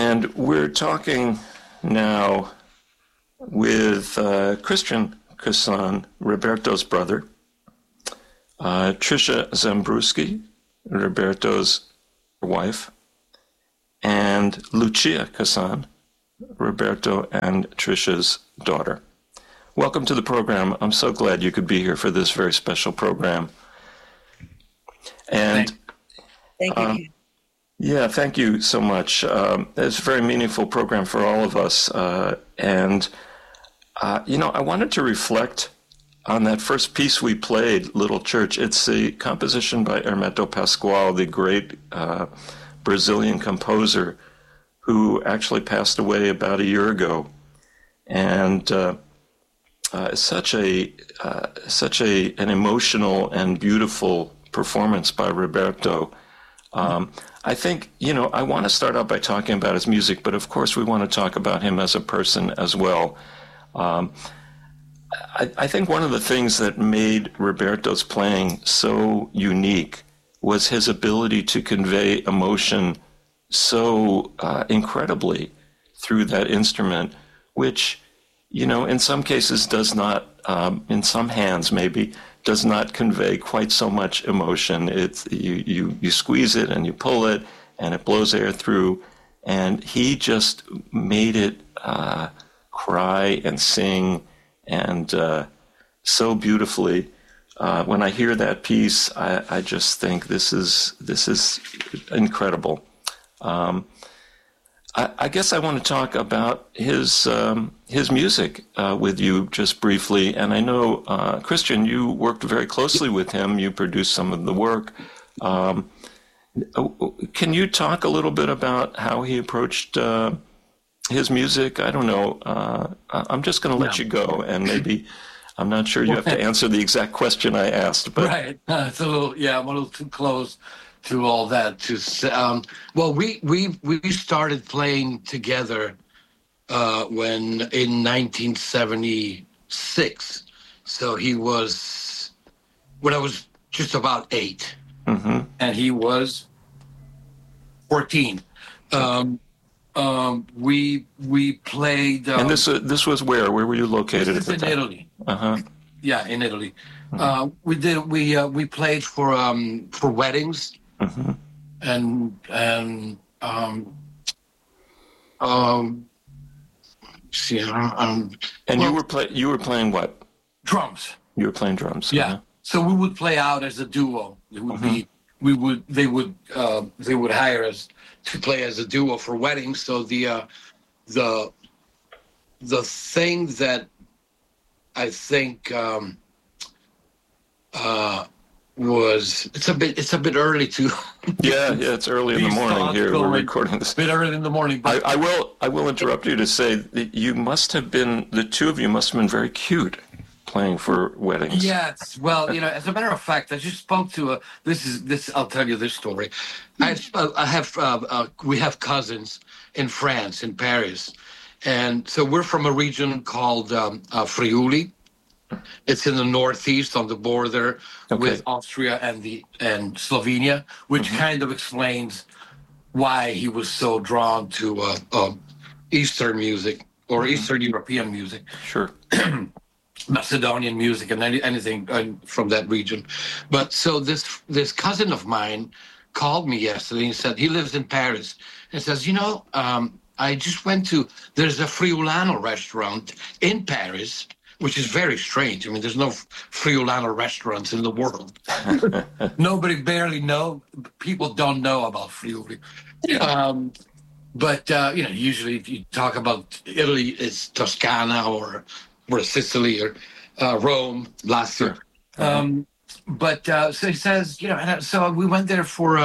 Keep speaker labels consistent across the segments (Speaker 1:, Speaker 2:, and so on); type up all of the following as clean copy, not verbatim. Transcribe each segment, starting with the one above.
Speaker 1: And we're talking now with Christian Cassan, Roberto's brother, Trisha Zambruski, Roberto's wife, and Lucia Cassan, Roberto and Trisha's daughter. Welcome to the program. I'm so glad you could be here for this very special program. And
Speaker 2: thank you.
Speaker 1: Yeah, thank you so much. It's a very meaningful program for all of us. And I wanted to reflect on that first piece we played, Little Church. It's a composition by Hermeto Pascoal, the great Brazilian composer who actually passed away about a year ago. And such an emotional and beautiful performance by Roberto. I think, I want to start out by talking about his music, but of course we want to talk about him as a person as well. I think one of the things that made Roberto's playing so unique was his ability to convey emotion so incredibly through that instrument, which, in some cases does not, in some hands maybe, does not convey quite so much emotion. It's you squeeze it and you pull it and it blows air through, and he just made it cry and sing and so beautifully. When I hear that piece, I just think this is incredible. I guess I want to talk about his music with you just briefly. And I know, Christian, you worked very closely with him. You produced some of the work. Can you talk a little bit about how he approached his music? I don't know. I'm just going to let you go, and maybe I'm not sure you have to answer the exact question I asked. But
Speaker 3: right, it's I'm a little too close to all that. Well, we started playing together when in 1976. So he was when I was just about 8, and he was 14. We played.
Speaker 1: And this was where? Where were you located?
Speaker 3: This is in Italy. Yeah, in Italy. We played for weddings. And
Speaker 1: you were playing what?
Speaker 3: Drums.
Speaker 1: You were playing drums.
Speaker 3: Yeah. So we would play out as a duo. It would be they would hire us to play as a duo for weddings. So the thing that I think it's a bit early to
Speaker 1: it's early in the morning here. We're recording this
Speaker 3: a bit early in the morning, but
Speaker 1: I will interrupt you to say that the two of you must have been very cute playing for weddings.
Speaker 3: Yes, well, as a matter of fact, I just spoke to I'll tell you this story. We have cousins in France, in Paris, and so we're from a region called Friuli. It's in the northeast on the border with Austria and Slovenia, which kind of explains why he was so drawn to Eastern music or Eastern European music.
Speaker 1: Sure.
Speaker 3: Macedonian music and anything from that region. But so this cousin of mine called me yesterday and said he lives in Paris and says, I just went to, there's a Friulano restaurant in Paris, which is very strange. I mean, there's no Friulano restaurants in the world. People don't know about Friuli. But usually if you talk about Italy, it's Toscana or Sicily or Rome, Lazio. So he says, so we went there for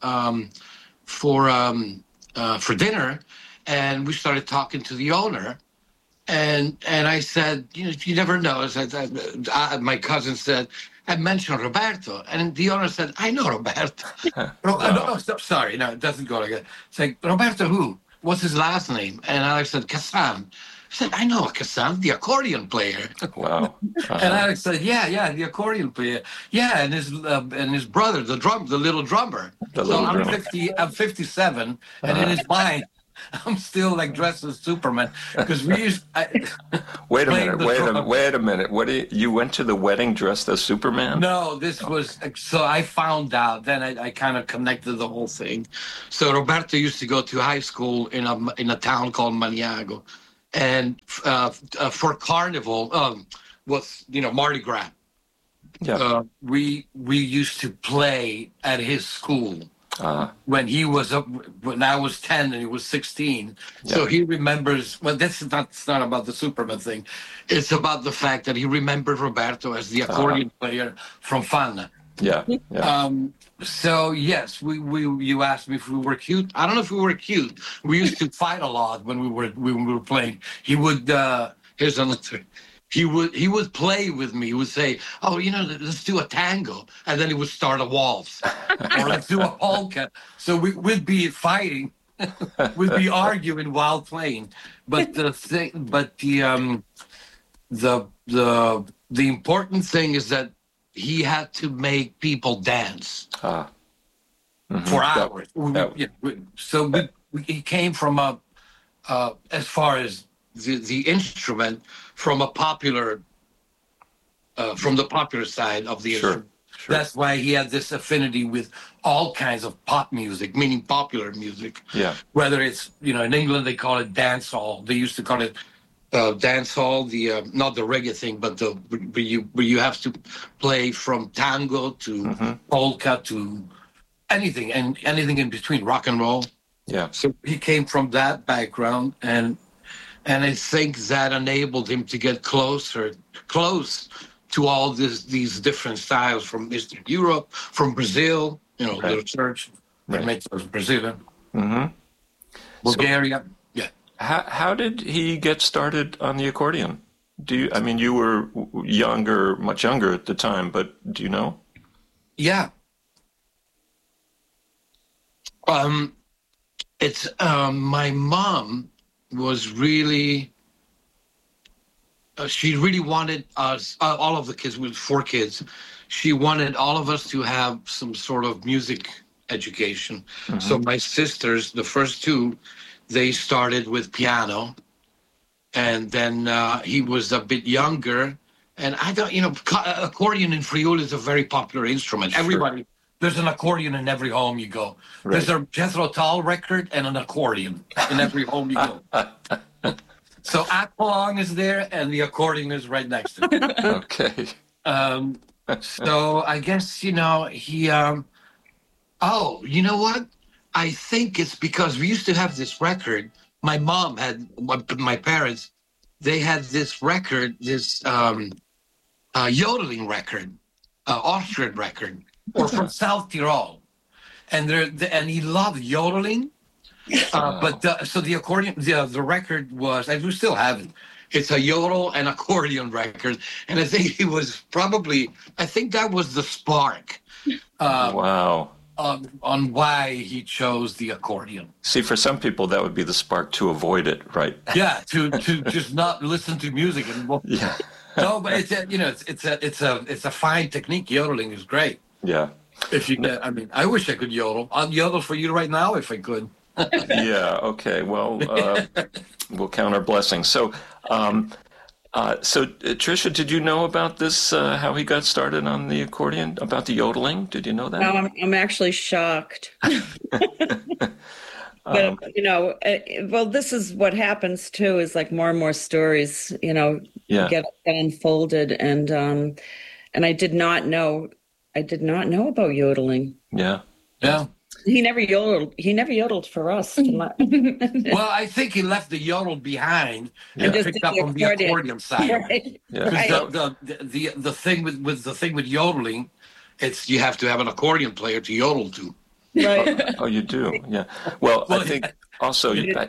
Speaker 3: dinner, and we started talking to the owner. And I said, you never know. My cousin said, I mentioned Roberto. And the owner said, I know Roberto. Sorry, no, it doesn't go like that. It's like, Roberto who? What's his last name? And Alex said, Cassan. I said, I know Cassan, the accordion player.
Speaker 1: Wow.
Speaker 3: And Alex said, yeah, the accordion player. Yeah, and his brother, the little drummer. I'm 57, and in his mind, I'm still like dressed as Superman because we used.
Speaker 1: Wait a
Speaker 3: playing
Speaker 1: minute,
Speaker 3: the drum.
Speaker 1: wait a minute. You went to the wedding dressed as Superman?
Speaker 3: No, this was so I found out. Then I kind of connected the whole thing. So Roberto used to go to high school in a town called Maniago, and for Carnival, was Mardi Gras.
Speaker 1: Yeah.
Speaker 3: We used to play at his school when he was up. When I was 10 and he was 16. So
Speaker 1: Yeah.
Speaker 3: he remembers. Well, it's not about the Superman thing. It's about the fact that he remembered Roberto as the accordion player from Fana.
Speaker 1: Yeah. Yeah.
Speaker 3: So yes, you asked me if we were cute. I don't know if we were cute. We used to fight a lot when we were playing. He would here's another. He would play with me. He would say, "Oh, let's do a tango," and then he would start a waltz, or let's do a polka. So we'd be fighting, we'd be arguing while playing. But the important thing is that he had to make people dance for hours. He came from as far as the instrument, from the popular side of the instrument.
Speaker 1: Sure.
Speaker 3: That's why he had this affinity with all kinds of pop music, meaning popular music.
Speaker 1: Yeah.
Speaker 3: Whether it's in England they call it dance hall. They used to call it dance hall. The not the reggae thing, but where you have to play from tango to polka to anything in between, rock and roll.
Speaker 1: Yeah.
Speaker 3: So he came from that background, and I think that enabled him to get close to all these different styles from Eastern Europe, from Brazil, the church, Brazilian, Bulgaria. Yeah.
Speaker 1: How did he get started on the accordion? You were much younger at the time, but do you know?
Speaker 3: Yeah. It's my mom was really she really wanted us, all of the kids, with 4 kids, she wanted all of us to have some sort of music education. So my sisters, the first 2, they started with piano, and then he was a bit younger, and I don't, accordion in Friuli is a very popular instrument.
Speaker 1: Sure.
Speaker 3: Everybody, there's an accordion in every home you go.
Speaker 1: Right.
Speaker 3: There's a Jethro Tull record and an accordion in every home you go. So Aqualung is there, and the accordion is right next to it.
Speaker 1: Okay.
Speaker 3: So I guess, he... oh, you know what? I think it's because we used to have this record. My mom had, my parents, they had this record, this yodeling record, Austrian record, or from South Tyrol. And he loved yodeling. So the accordion, the record was, and we still have it. It's a yodel and accordion record, and I think I think that was the spark.
Speaker 1: Wow.
Speaker 3: On why he chose the accordion.
Speaker 1: See, for some people, that would be the spark to avoid it, right?
Speaker 3: Yeah, to just not listen to music anymore.
Speaker 1: Yeah.
Speaker 3: No, but it's a fine technique. Yodeling is great.
Speaker 1: Yeah.
Speaker 3: If you get, I wish I could yodel. I'll yodel for you right now if I could.
Speaker 1: Yeah. Okay. Well, we'll count our blessings. So, Tricia, did you know about this? How he got started on the accordion? About the yodeling? Did you know that?
Speaker 2: No, I'm actually shocked. But well, this is what happens too. Is like more and more stories, get unfolded, and I did not know about yodeling.
Speaker 1: Yeah.
Speaker 3: Yeah.
Speaker 2: He never yodeled for us.
Speaker 3: Well, I think he left the yodel behind and
Speaker 2: just
Speaker 3: picked up on the accordion side.
Speaker 2: Right.
Speaker 1: Yeah.
Speaker 2: Right.
Speaker 3: The thing with yodeling, it's you have to have an accordion player to yodel to.
Speaker 2: Right.
Speaker 1: Oh, you do. Yeah. Well, I think also,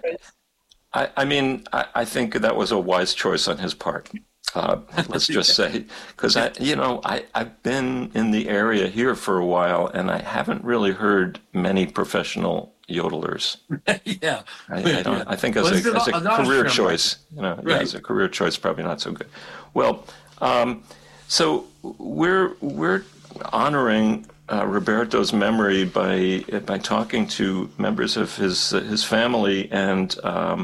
Speaker 1: I think that was a wise choice on his part. Let's just say, because I've been in the area here for a while, and I haven't really heard many professional yodelers.
Speaker 3: Yeah,
Speaker 1: I think as a career choice, as a career choice, probably not so good. Well, so we're honoring Roberto's memory by talking to members of his family, and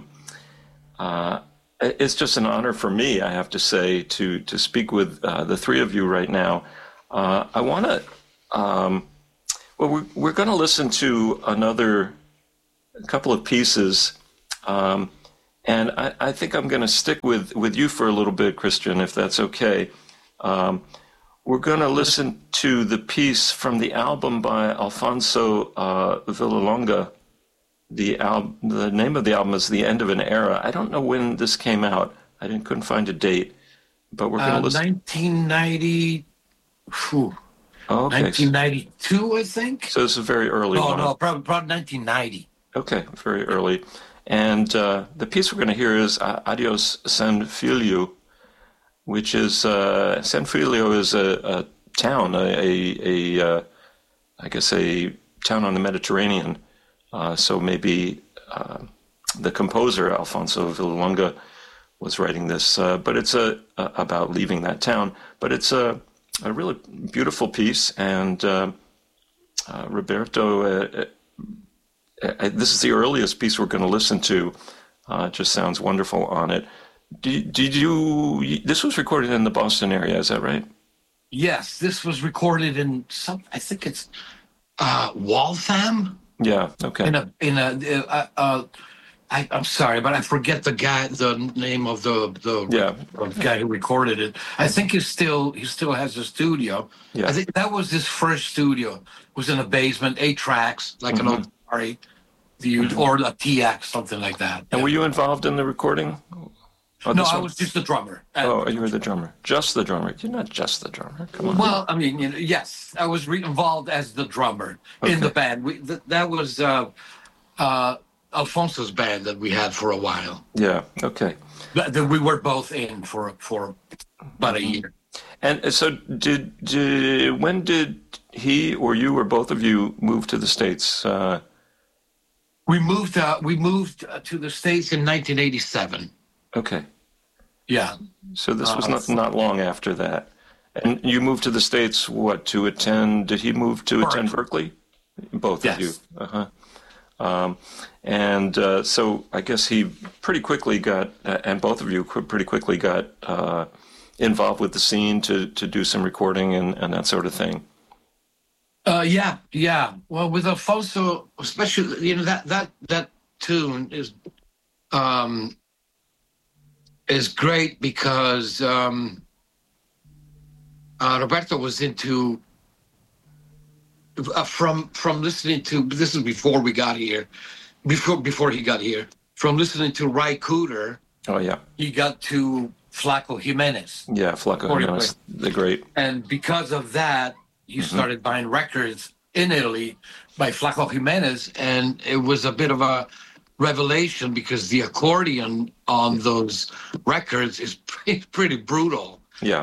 Speaker 1: it's just an honor for me, I have to say, to speak with the three of you right now. I want to. Well, we're going to listen to a couple of pieces, and I think I'm going to stick with you for a little bit, Christian, if that's okay. We're going to listen to the piece from the album by Alfonso Villalonga. The name of the album is "The End of an Era." I don't know when this came out. Couldn't find a date, but we're going to listen.
Speaker 3: 1990.
Speaker 1: Oh, okay.
Speaker 3: 1992, I think.
Speaker 1: So this is very early.
Speaker 3: No, probably 1990.
Speaker 1: Okay, very early. And the piece we're going to hear is "Adios San Filio," which is San Filio is a town, I guess a town on the Mediterranean. So maybe the composer Alfonso Villalonga was writing this, but it's about leaving that town. But it's a really beautiful piece, and Roberto. This is the earliest piece we're going to listen to. It just sounds wonderful on it. Did you? This was recorded in the Boston area, is that right?
Speaker 3: Yes, this was recorded in I think it's Waltham.
Speaker 1: Yeah. Okay.
Speaker 3: I'm sorry, but I forget the name of the guy who recorded it. I think he still has a studio.
Speaker 1: Yeah.
Speaker 3: I think that was his first studio. It was in a basement, 8 tracks, like an Atari, or a TX, something like that.
Speaker 1: And were you involved in the recording?
Speaker 3: No, I was just the drummer.
Speaker 1: Oh, you were the drummer. Just the drummer. You're not just the drummer. Come on.
Speaker 3: Well, I mean, yes, I was involved as the drummer in the band. That was Alfonso's band that we had for a while.
Speaker 1: Yeah. Okay.
Speaker 3: We were both in for about a year.
Speaker 1: And so, when did he or you or both of you move to the States?
Speaker 3: We moved to the States in 1987.
Speaker 1: Okay.
Speaker 3: Yeah.
Speaker 1: So this was not long after that. And you moved to the States, to attend? Did he move to attend Berkeley? Both of you. So I guess he pretty quickly got, and both of you pretty quickly got involved with the scene to do some recording and that sort of thing.
Speaker 3: Yeah. Well, with Alfonso, especially, that tune is great because Roberto was into from listening to, this is before we got here, before he got here, from listening to Ry Cooder.
Speaker 1: Oh yeah.
Speaker 3: He got to Flaco Jimenez.
Speaker 1: Yeah, Flaco Jimenez, the great.
Speaker 3: And because of that, he started buying records in Italy by Flaco Jimenez, and it was a bit of a revelation because the accordion on those records is pretty brutal.
Speaker 1: Yeah,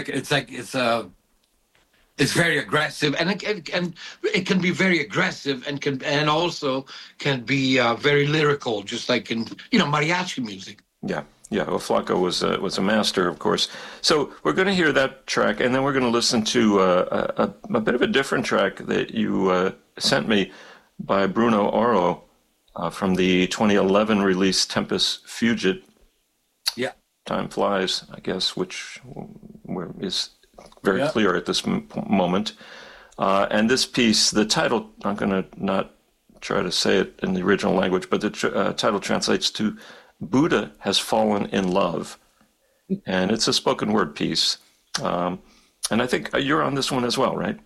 Speaker 3: it's very aggressive, and it can be very aggressive, and also can be very lyrical, just like in mariachi music.
Speaker 1: Yeah. Well, Flaco was a master, of course. So we're going to hear that track, and then we're going to listen to a bit of a different track that you sent me by Bruno Oro. From the 2011 release Tempus Fugit. Yeah. Time flies, I guess, which is very clear at this moment. And this piece, the title, I'm going to not try to say it in the original language, but the title translates to Buddha Has Fallen in Love. And it's a spoken word piece. And I think you're on this one as well, right?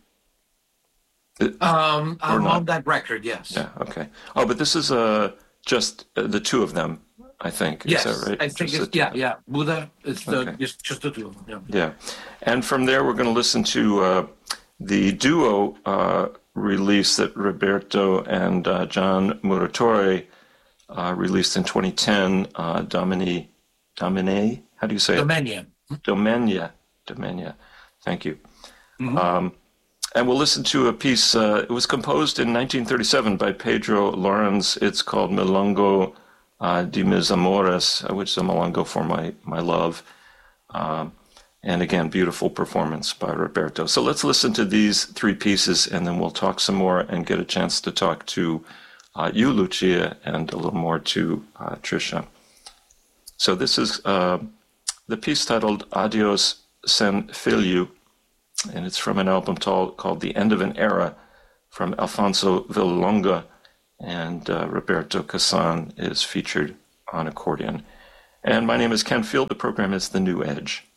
Speaker 3: I'm on that record, yes.
Speaker 1: Yeah, okay. Oh, but this is just the two of them, I think.
Speaker 3: Yes,
Speaker 1: is that right?
Speaker 3: I think Buddha is just the two of them.
Speaker 1: Yeah. And from there, we're going to listen to the duo release that Roberto and John Muratore released in 2010, Domine, how do you say it? Domenia. Thank you. Mm-hmm. And we'll listen to a piece, it was composed in 1937 by Pedro Lorenz. It's called Milongo de Mis Amores, which is a milongo for my love. And again, beautiful performance by Roberto. So let's listen to these three pieces, and then we'll talk some more and get a chance to talk to you, Lucia, and a little more to Trisha. So this is the piece titled Adios Sen Filho, and it's from an album called The End of an Era from Alfonso Villalonga, and Roberto Cassan is featured on accordion. And my name is Ken Field. The program is The New Edge.